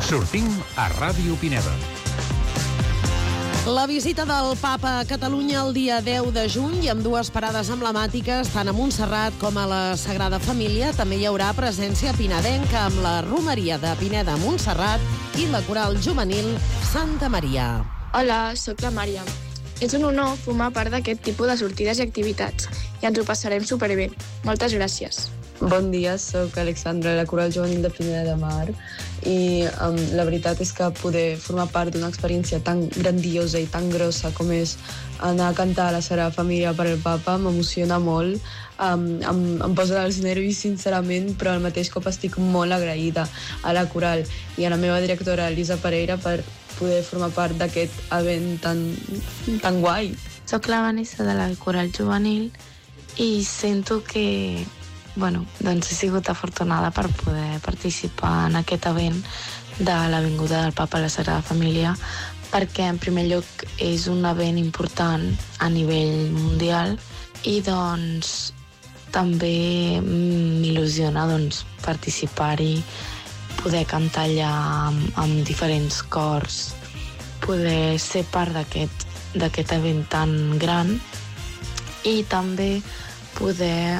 Sortim a Ràdio Pineda. La visita del Papa a Catalunya el dia 10 de juny i amb dues parades emblemàtiques tant a Montserrat com a la Sagrada Família. També hi haurà presència pinedenca amb la Romeria de Pineda Montserrat i la Coral Juvenil Santa Maria. Hola, sóc la Mària. És un honor formar part d'aquest tipus de sortides i activitats i ens ho passarem superbé. Moltes gràcies. Bon dia, sóc Alexandra, de la Coral Juvenil de Pineda de Mar i la veritat és que poder formar part d'una experiència tan grandiosa i tan grossa com és anar a cantar a la Sagrada Família per al Papa m'emociona molt, em posa els nervis sincerament, però al mateix cop estic molt agraïda a la Coral i a la meva directora Elisa Pereira per poder formar part d'aquest event tan guai. Soc la Vanessa de la Coral Juvenil i sento que doncs he sigut afortunada per poder participar en aquest event de l'avinguda del Papa a la Sagrada Família perquè en primer lloc és un event important a nivell mundial i doncs també m'il·lusiona participar-hi, poder cantar allà amb diferents cors, poder ser part d'aquest event tan gran i també poder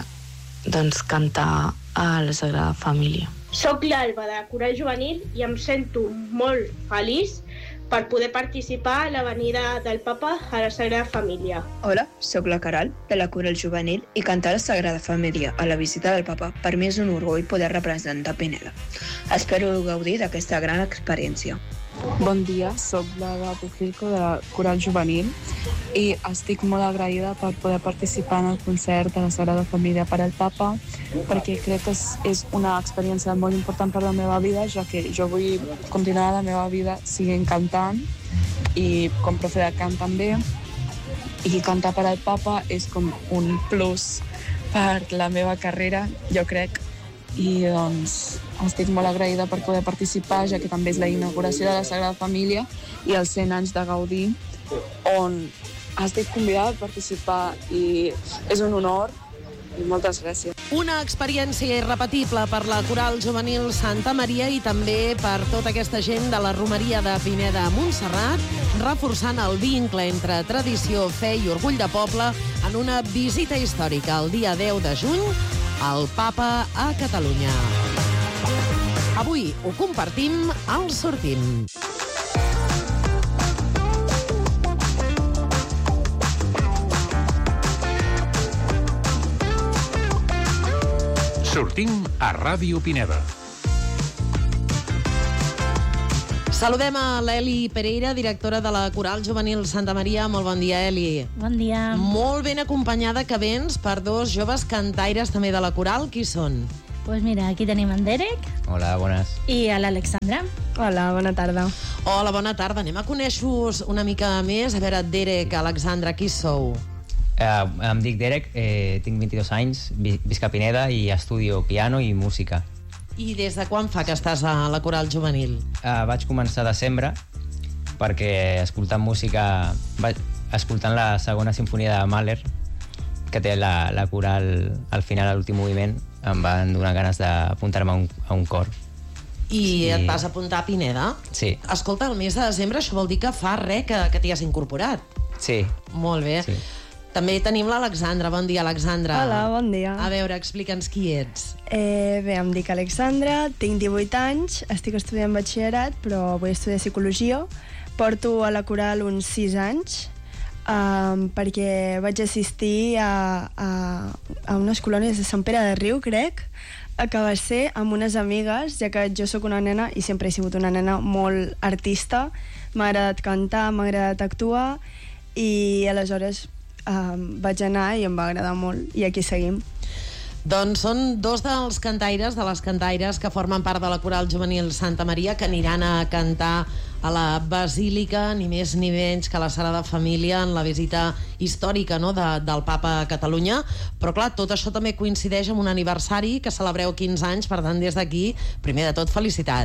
cantar a la Sagrada Família. Soc l'Alba de la Coral Juvenil i em sento molt feliç per poder participar a la venida del Papa a la Sagrada Família. Hola, sóc la Caral de la Coral Juvenil i cantar a la Sagrada Família a la visita del Papa per mi és un orgull poder representar Pineda. Espero gaudir d'aquesta gran experiència. Bon dia, sóc la Gato Filco de la Coral Juvenil i estic molt agraïda per poder participar en el concert de la Sagrada Família per al Papa perquè crec que és una experiència molt important per la meva vida, ja que jo vull continuar la meva vida siguent cantant i com profe de cant també, i cantar per al Papa és com un plus per la meva carrera, jo crec, i doncs estic molt agraïda per poder participar, ja que també és la inauguració de la Sagrada Família i els 100 anys de Gaudí, on estic convidada a participar i és un honor i moltes gràcies. Una experiència irrepetible per la Coral Juvenil Santa Maria i també per tota aquesta gent de la Romeria de Pineda Montserrat, reforçant el vincle entre tradició, fe i orgull de poble en una visita històrica el dia 10 de juny al Papa a Catalunya. Avui ho compartim al Sortim. Sortim a Ràdio Pineda. Saludem a l'Eli Pereira, directora de la Coral Juvenil Santa Maria. Molt bon dia, Eli. Bon dia. Molt ben acompanyada que vens per dos joves cantaires també de la Coral. Qui són? Pues mira, aquí tenim en Derek. Hola, bones. I a l'Alexandra. Hola, bona tarda. Hola, bona tarda. Anem a conèixer-vos una mica més. A veure, Derek, Alexandra, qui sou? Em dic Derek, tinc 22 anys, visc a Pineda i estudio piano i música. I des de quan fa que estàs a la Coral Juvenil? Vaig començar a desembre perquè escoltant la segona sinfonia de Mahler, que té la coral al final, a l'últim moviment, em van donar ganes d'apuntar-me a un cor. I et vas apuntar a Pineda? Sí. Escolta, el mes de desembre això vol dir que fa res que t'hi has incorporat. Sí. Molt bé. Sí. També tenim l'Alexandra. Bon dia, Alexandra. Hola, bon dia. A veure, explica'ns qui ets. Bé, em dic Alexandra, tinc 18 anys, estic estudiant batxillerat, però vull estudiar psicologia. Porto a la Coral uns 6 anys, perquè vaig assistir a unes colònies de Sant Pere de Riu, crec, que va ser amb unes amigues, ja que jo sóc una nena i sempre he sigut una nena molt artista. M'ha agradat cantar, m'ha agradat actuar i aleshores vaig anar i em va agradar molt i aquí seguim. Doncs són dos dels cantaires, de les cantaires que formen part de la Coral Juvenil Santa Maria, que aniran a cantar a la Basílica, ni més ni menys que a la Sagrada Família, en la visita històrica, no, del Papa a Catalunya. Però clar, tot això també coincideix amb un aniversari que celebreu 15 anys, per tant, des d'aquí, primer de tot, felicitats.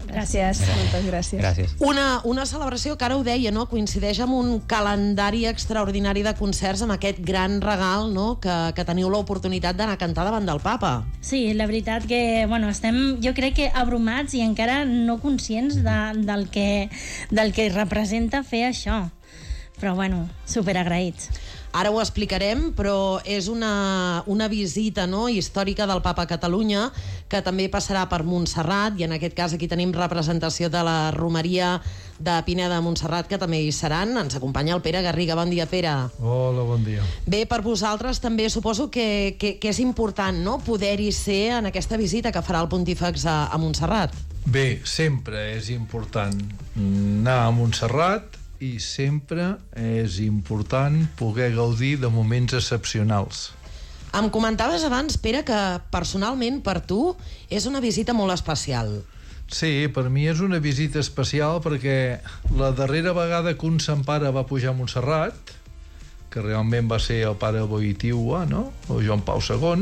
Gràcies. Moltes gràcies. Gràcies. Una celebració que ara ho deia, no? Coincideix amb un calendari extraordinari de concerts, amb aquest gran regal, no? que teniu l'oportunitat d'anar a cantar davant del Papa. Sí, la veritat que estem, jo crec que abrumats i encara no conscients del que representa fer això. Però superagraïts. Ara ho explicarem, però és una visita, no?, històrica del Papa a Catalunya, que també passarà per Montserrat, i en aquest cas aquí tenim representació de la Romeria de Pineda de Montserrat, que també hi seran. Ens acompanya el Pere Garriga. Bon dia, Pere. Hola, bon dia. Bé, per vosaltres també suposo que és important, no?, poder-hi ser en aquesta visita que farà el Pontífex a Montserrat. Bé, sempre és important anar a Montserrat i sempre és important poder gaudir de moments excepcionals. Em comentaves abans, Pere, que personalment per tu és una visita molt especial. Sí, per mi és una visita especial perquè la darrera vegada que un sant pare va pujar a Montserrat, que realment va ser el pare Boitiua, no?, o Joan Pau II,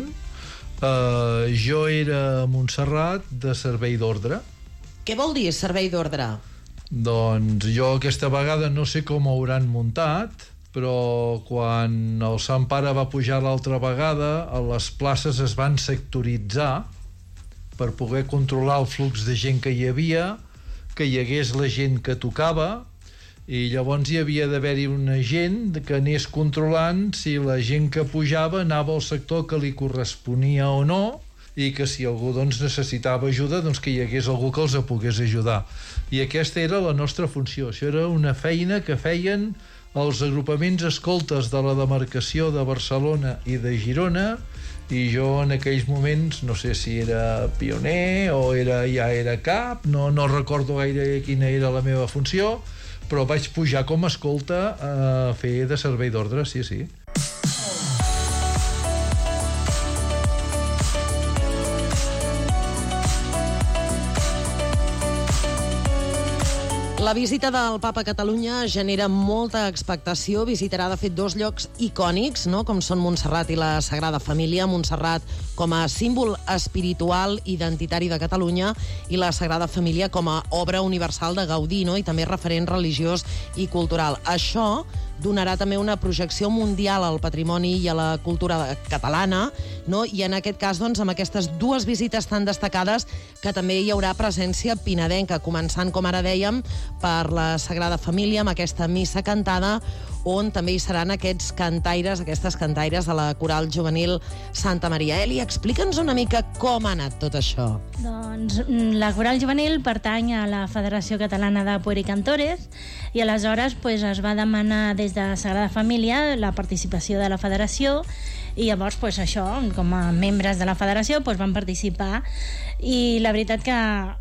jo era a Montserrat de servei d'ordre. Què vol dir servei d'ordre? Doncs jo aquesta vegada no sé com ho hauran muntat, però quan el Sant Pare va pujar l'altra vegada, les places es van sectoritzar per poder controlar el flux de gent que hi havia, que hi hagués la gent que tocava, i llavors hi havia d'haver-hi una gent que anés controlant si la gent que pujava anava al sector que li corresponia o no, i que si algú necessitava ajuda, que hi hagués algú que els pogués ajudar. I aquesta era la nostra funció. Això era una feina que feien els agrupaments escoltes de la demarcació de Barcelona i de Girona, i jo en aquells moments, no sé si era pioner o ja era cap, no recordo gaire quina era la meva funció, però vaig pujar com a escolta a fer de servei d'ordre, sí. La visita del Papa a Catalunya genera molta expectació. Visitarà, de fet, 2 llocs icònics, no?, com són Montserrat i la Sagrada Família. Montserrat com a símbol espiritual identitari de Catalunya i la Sagrada Família com a obra universal de Gaudí, no?, i també referent religiós i cultural. Això donarà també una projecció mundial al patrimoni i a la cultura catalana, no?, i en aquest cas, amb aquestes 2 visites tan destacades, que també hi haurà presència pinedenca, començant, com ara dèiem, per la Sagrada Família, amb aquesta missa cantada, on també hi seran aquestes cantaires de la Coral Juvenil Santa Maria. Eli, explica'ns una mica com ha anat tot això. Doncs la Coral Juvenil pertany a la Federació Catalana de Puericantores i aleshores es va demanar des de Sagrada Família la participació de la federació i llavors això, com a membres de la federació, van participar i la veritat que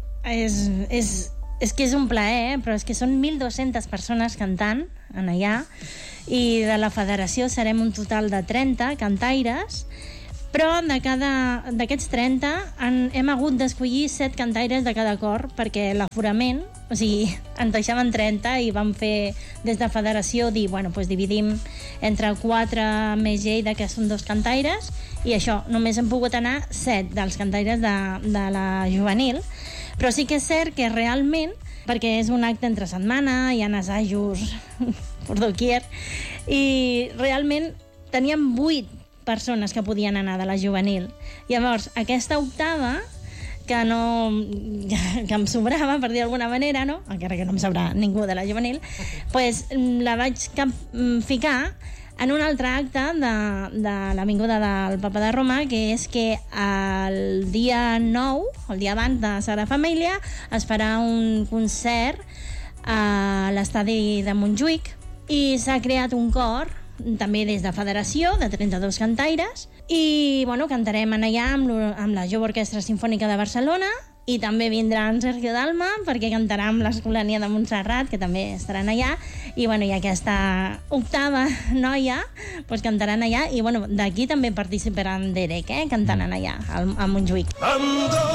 és que és un plaer, però és que són 1.200 persones cantant en allà i de la federació serem un total de 30 cantaires, però d'aquests 30 hem hagut d'escollir 7 cantaires de cada cor perquè l'aforament, o sigui, ens deixaven 30 i vam fer des de federació dir, dividim entre 4 més Lleida, que són 2 cantaires, i això, només hem pogut anar 7 dels cantaires de la juvenil, però sí que és cert que realment, perquè és un acte entre setmana, hi ha assajos per doquier, i realment teníem 8 persones que podien anar de la juvenil. Llavors, aquesta octava, que em sobrava, per dir d'alguna manera, no? Encara que no em sobrà ningú de la juvenil, la vaig ficar en un altre acte de l'Avinguda del Papa de Roma, que és que el dia 9, el dia abans de Sagrada Família, es farà un concert a l'estadi de Montjuïc i s'ha creat un cor, també des de federació, de 32 cantaires, i cantarem allà amb la Jove Orquestra Simfònica de Barcelona, i també vindrà en Sergio Dalma perquè cantarà amb l'Escolania de Montserrat, que també estaran allà, i aquesta octava noia cantaran allà, i d'aquí també participaran Derek, cantant allà a Montjuïc.